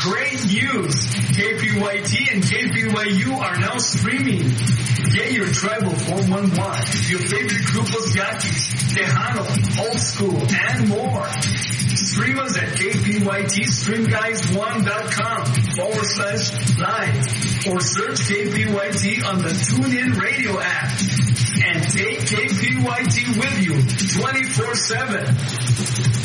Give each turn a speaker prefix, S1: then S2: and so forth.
S1: Great news! KPYT and KPYU are now streaming. Get your Tribal 411, your favorite Grupos Yaquis, Tejano, Old School, and more. Stream us at kpytstreamguys1.com/live or search KPYT on the TuneIn Radio app. And take KPYT with you 24/7.